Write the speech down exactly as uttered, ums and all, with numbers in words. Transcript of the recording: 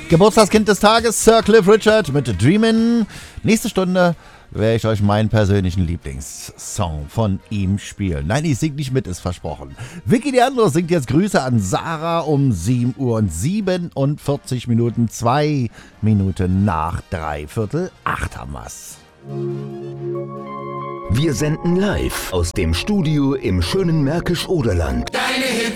Geburtstagskind des Tages, Sir Cliff Richard mit Dreamin'. Nächste Stunde werde ich euch meinen persönlichen Lieblingssong von ihm spielen. Nein, ich sing nicht mit, ist versprochen. Vicky Leandro singt jetzt Grüße an Sarah um sieben Uhr und siebenundvierzig Minuten, zwei Minuten nach dreiviertel acht haben wir's. Wir senden live aus dem Studio im schönen Märkisch-Oderland. Deine Hits